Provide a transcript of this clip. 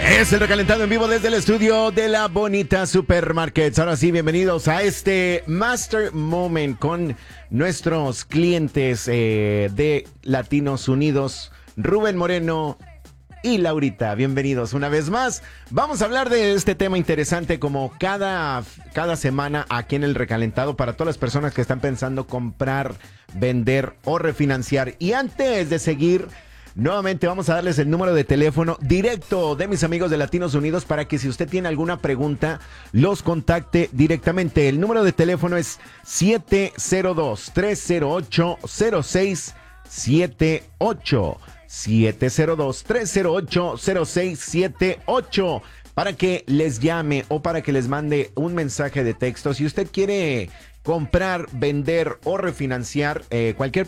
Es el recalentado en vivo desde el estudio de la Bonita Supermarkets. Ahora sí, bienvenidos a este Master Moment con nuestros clientes de Latinos Unidos, Rubén Moreno y Laurita. Bienvenidos una vez más. Vamos a hablar de este tema interesante como cada semana aquí en el recalentado para todas las personas que están pensando comprar, vender o refinanciar. Y antes de seguir, nuevamente vamos a darles el número de teléfono directo de mis amigos de Latinos Unidos para que si usted tiene alguna pregunta, los contacte directamente. El número de teléfono es 702-308-0678. 702-308-0678 para que les llame o para que les mande un mensaje de texto. Si usted quiere comprar, vender o refinanciar cualquier